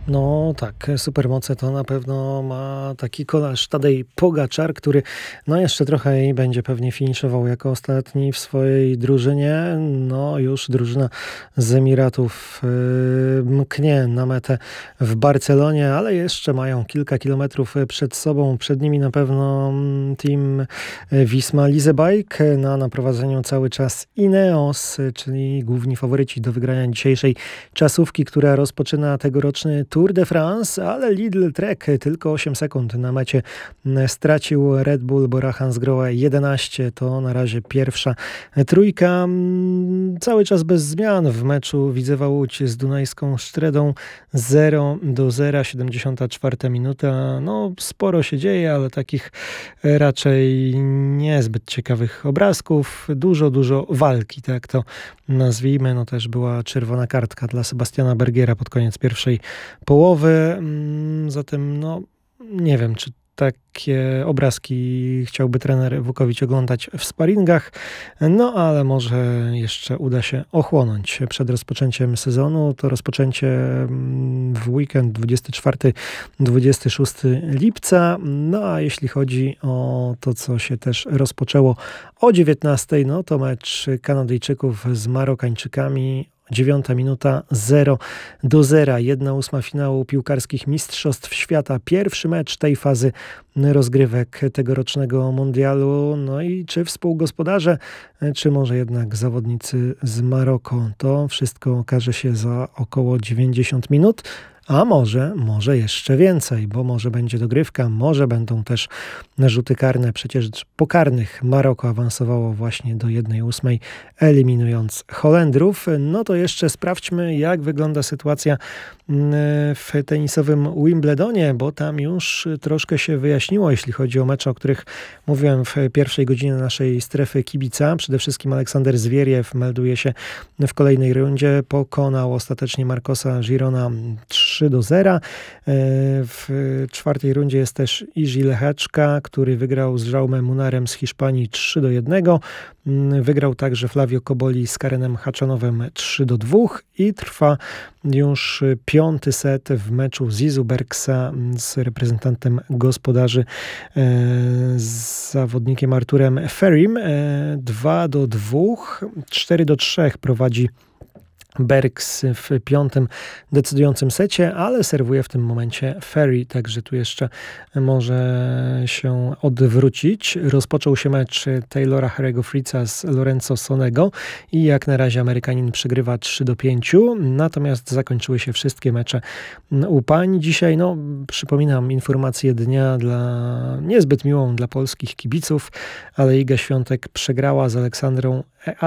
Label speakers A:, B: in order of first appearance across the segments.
A: No tak, supermoce to na pewno ma taki kolarz Tadej Pogaczar, który no jeszcze trochę i będzie pewnie finiszował jako ostatni w swojej drużynie. No już drużyna z Emiratów mknie na metę w Barcelonie, ale jeszcze mają kilka kilometrów przed sobą. Przed nimi na pewno team Wisma Leasebike, na prowadzeniu cały czas Ineos, czyli główni faworyci do wygrania dzisiejszej czasówki, która rozpoczyna tegoroczny Tour de France, ale Lidl Trek tylko 8 sekund na mecie stracił Red Bull Bora Hansgrohe 11. To na razie pierwsza trójka. Cały czas bez zmian w meczu Widzewa Łódź z Dunajską Sztredą 0-0, 74 minuta. No sporo się dzieje, ale takich raczej niezbyt ciekawych obrazków. Dużo walki, tak to nazwijmy. No też była czerwona kartka dla Sebastiana Bergiera pod koniec pierwszej połowy. Zatem no nie wiem, czy takie obrazki chciałby trener Wukowicz oglądać w sparingach, no ale może jeszcze uda się ochłonąć przed rozpoczęciem sezonu. To rozpoczęcie w weekend 24-26 lipca. No a jeśli chodzi o to, co się też rozpoczęło o 19, no to mecz Kanadyjczyków z Marokańczykami. 9 minuta 0-0, 1/8 finału piłkarskich Mistrzostw Świata. Pierwszy mecz tej fazy rozgrywek tegorocznego mundialu. No i czy współgospodarze, czy może jednak zawodnicy z Maroko. To wszystko okaże się za około 90 minut. A może jeszcze więcej, bo może będzie dogrywka, może będą też rzuty karne. Przecież po karnych Maroko awansowało właśnie do 1/8, eliminując Holendrów. No to jeszcze sprawdźmy, jak wygląda sytuacja w tenisowym Wimbledonie, bo tam już troszkę się wyjaśniło, jeśli chodzi o mecze, o których mówiłem w pierwszej godzinie naszej strefy kibica. Przede wszystkim Aleksander Zwieriew melduje się w kolejnej rundzie. Pokonał ostatecznie Marcosa Girona 3-0. W czwartej rundzie jest też Iży Lehečka, który wygrał z Jaumem Munarem z Hiszpanii 3-1. Wygrał także Flavio Koboli z Karenem Haczanowem 3-2 i trwa już 5. set w meczu Zizu Bergsa z reprezentantem gospodarzy, z zawodnikiem Arturem Ferim. 2-2, 4-3 prowadzi Bergs w 5. decydującym secie, ale serwuje w tym momencie Ferry, także tu jeszcze może się odwrócić. Rozpoczął się mecz Taylora Harry'ego Fritza z Lorenzo Sonego i jak na razie Amerykanin przegrywa 3-5, natomiast zakończyły się wszystkie mecze u pań. Dzisiaj, no przypominam, informację dnia niezbyt miłą dla polskich kibiców, ale Iga Świątek przegrała z Aleksandrą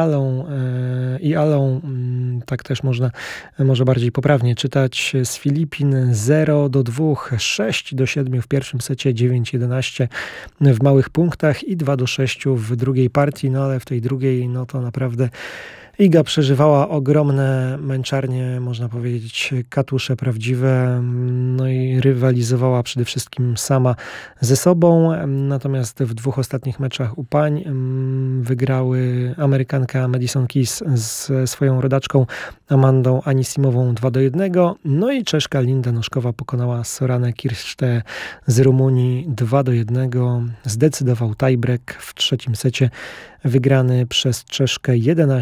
A: Alą, tak też można może bardziej poprawnie czytać, z Filipin 0-2, 6-7 w pierwszym secie, 9-11 w małych punktach i 2-6 w drugiej partii, no ale w tej drugiej no to naprawdę Iga przeżywała ogromne męczarnie, można powiedzieć katusze prawdziwe, no i rywalizowała przede wszystkim sama ze sobą. Natomiast w 2 ostatnich meczach u pań wygrały Amerykanka Madison Keys ze swoją rodaczką Amandą Anisimową 2-1. No i Czeszka Linda Noszkowa pokonała Soranę Kirste z Rumunii 2-1. Zdecydował tiebreak w trzecim secie, wygrany przez Czeszkę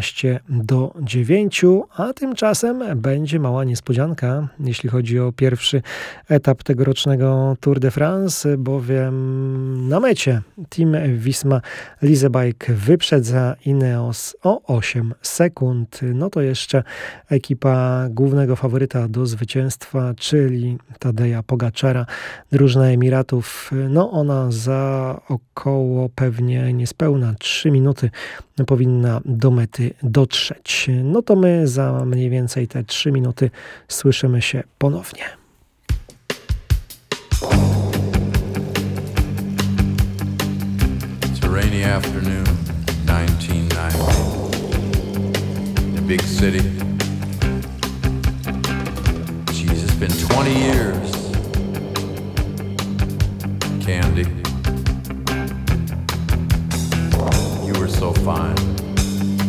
A: 11-9, a tymczasem będzie mała niespodzianka, jeśli chodzi o pierwszy etap tegorocznego Tour de France, bowiem na mecie Team Wisma Leasebike wyprzedza Ineos o 8 sekund. No to jeszcze ekipa głównego faworyta do zwycięstwa, czyli Tadeja Pogaczara, drużyna Emiratów. No ona za około pewnie niespełna 3 minuty powinna do mety dotrzeć. No to my za mniej więcej te 3 minuty słyszymy się ponownie.
B: It's a rainy afternoon, 1990. In a big city. Jeez, it's been 20 years. Candy. You were so fine.